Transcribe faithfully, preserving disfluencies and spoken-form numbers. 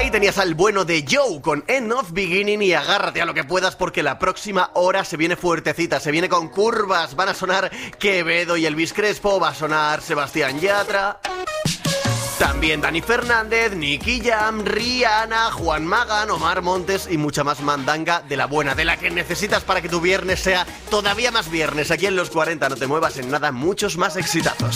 Ahí tenías al bueno de Joe con End of Beginning y agárrate a lo que puedas porque la próxima hora se viene fuertecita, se viene con curvas, van a sonar Quevedo y Elvis Crespo, va a sonar Sebastián Yatra, también Dani Fernández, Nicky Jam, Rihanna, Juan Magán, Omar Montes y mucha más mandanga de la buena, de la que necesitas para que tu viernes sea todavía más viernes. Aquí en Los cuarenta, no te muevas en nada, muchos más exitazos.